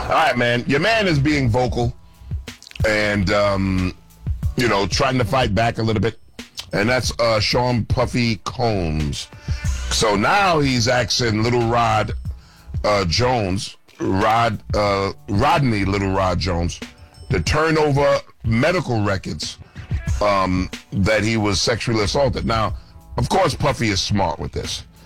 All right, man. Your man is being vocal and, trying to fight back a little bit. And that's Sean Puffy Combs. So now he's asking Little Rod Jones, Rodney Little Rod Jones, to turn over medical records that he was sexually assaulted. Now, of course, Puffy is smart with this.